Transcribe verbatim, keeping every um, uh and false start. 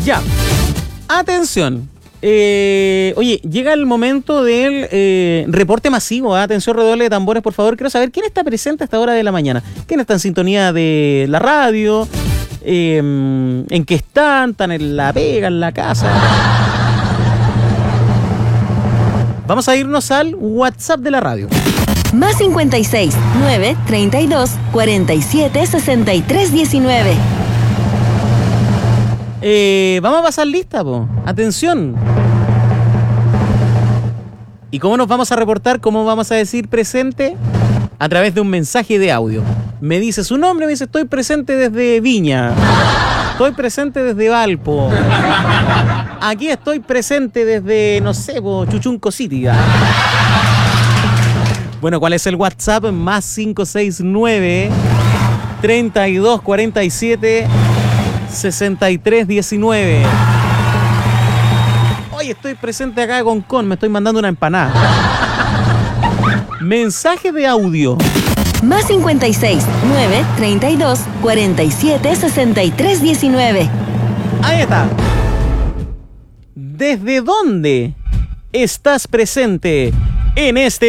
Ya. Atención. Eh, oye, llega el momento del eh, reporte masivo. ¿eh? Atención, redoble de tambores, por favor. Quiero saber quién está presente a esta hora de la mañana. ¿Quién está en sintonía de la radio? Eh, ¿En qué están? ¿Están en la pega, en la casa? Vamos a irnos al WhatsApp de la radio. Más cincuenta y seis, nueve, treinta y dos, cuarenta y siete, sesenta y tres, diecinueve. Eh, vamos a pasar lista, po. Atención. ¿Y cómo nos vamos a reportar? ¿Cómo vamos a decir presente? A través de un mensaje de audio. Me dice su nombre, me dice estoy presente desde Viña. Estoy presente desde Valpo. Aquí estoy presente desde, no sé, po, Chuchunco City. Bueno, ¿cuál es el WhatsApp? Más cinco seis nueve, treinta y dos, cuarenta y siete, sesenta y tres, diecinueve. Hoy estoy presente acá con Con, me estoy mandando una empanada. Mensaje de audio. Más cincuenta y seis, nueve, treinta y dos, cuarenta y siete, sesenta y tres, diecinueve. Ahí está. ¿Desde dónde estás presente en este